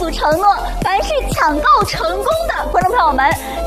承诺，凡是抢购成功的观众朋友们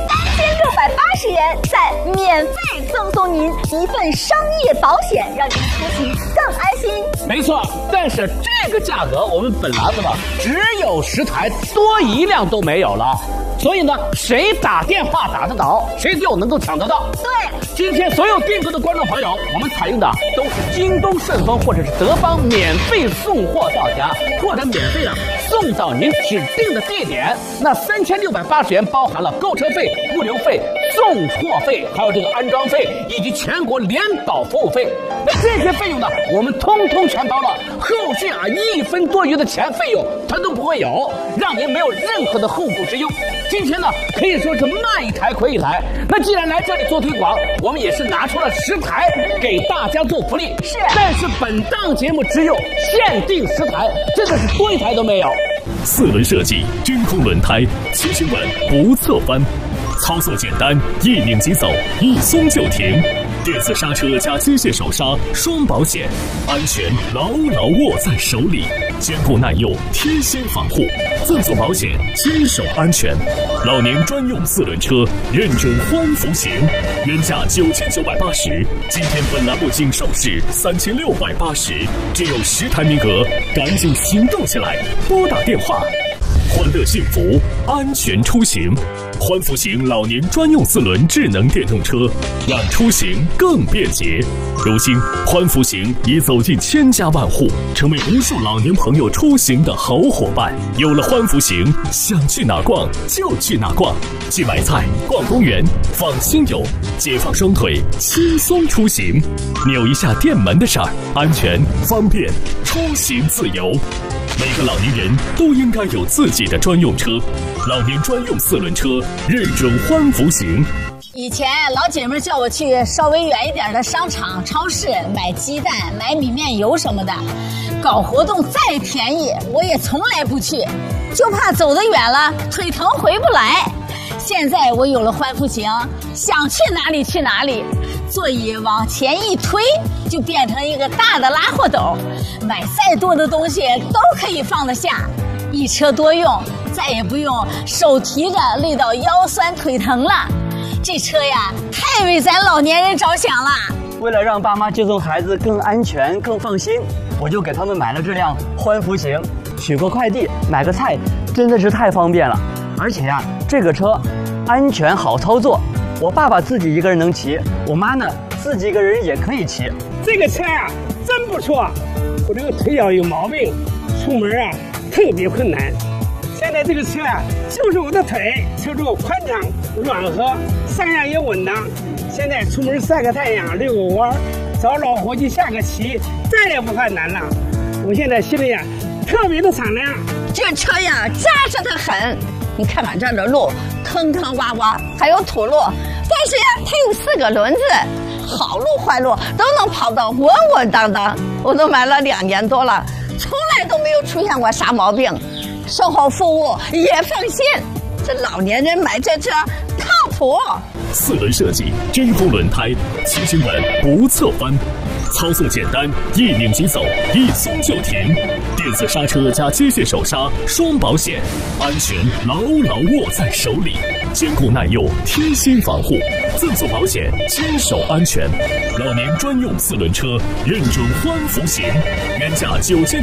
，3680元再免费赠送您一份商业保险，让您出行更安心。 没错，但是这个价格我们本栏子吧只有10台，多一辆都没有了。所以呢，谁打电话打得到，谁就能够抢得到。 对， 今天所有订购的观众朋友，我们采用的都是京东、顺丰或者是德邦免费送货到家，或者免费送到您指定的地点。那3680元包含了购车费、物流费、送货费，还有这个安装费以及全国联保服务费。那这些费用呢，我们通通全包了，后续1分多余的钱费用它都不会有，让您没有任何的后顾之忧。今天呢，可以说是卖一台亏一台。那既然来这里做推广，我们也是拿出了10台给大家做福利。 是， 但是本档节目只有限定10台，真的是多一台都没有。 4轮设计，真空轮胎，7星稳不侧翻，操作简单，一拧即走，一松就停。电子刹车加机械手刹，双保险，安全牢牢握在手里，坚固耐用，贴心防护，赠送保险，坚守安全。老年专用4轮车，认准欢福行，原价9980，今天本栏目仅售市3680，只有10台名额，赶紧行动起来，拨打电话。欢乐幸福，安全出行。欢福行老年专用4轮智能电动车，让出行更便捷。如今，欢福行已走进千家万户，成为无数老年朋友出行的好伙伴。有了欢福行，想去哪逛就去哪逛，去买菜、逛公园，放心游，解放双腿，轻松出行。扭一下电门的事儿，安全方便，出行自由。每个老年人都应该有自己的专用车，老年专用4轮车，认准欢福行。 以前老姐妹叫我去稍微远一点的商场、超市买鸡蛋、买米面油什么的，搞活动再便宜，我也从来不去，就怕走得远了腿疼回不来。现在我有了欢福行，想去哪里去哪里，座椅往前一推，就变成一个大的拉货斗，买再多的东西都可以放得下，一车多用，再也不用手提着累到腰酸腿疼了。这车呀，太为咱老年人着想了。 为了让爸妈接送孩子更安全、更放心，我就给他们买了这辆欢福行，取个快递、买个菜，真的是太方便了。而且呀，这个车安全好操作，我爸爸自己一个人能骑，我妈呢自己一个人也可以骑。 这个车啊，真不错。我这个腿脚有毛病，出门啊特别困难。现在这个车啊，就是我的腿，车柱宽敞软和，上下也稳当。现在出门晒个太阳、遛个弯，找老伙计下个棋，再也不犯难了。我现在心里啊特别的敞亮。 这车呀扎实得很，你看看这儿的路坑坑洼洼，还有土路，但是呀它有4个轮子，好路坏路都能跑得稳稳当当。我都买了2年多了，从来都没有出现过啥毛病，售后服务也放心。这老年人买这车靠谱。 4轮设计，真空轮胎，7星稳不侧翻，操作简单，一拧即走，一松就停。电子刹车加机械手刹，双保险，安全牢牢握在手里，坚固耐用，贴心防护，赠送保险，坚守安全。老年专用4轮车，认准欢福行，原价9900。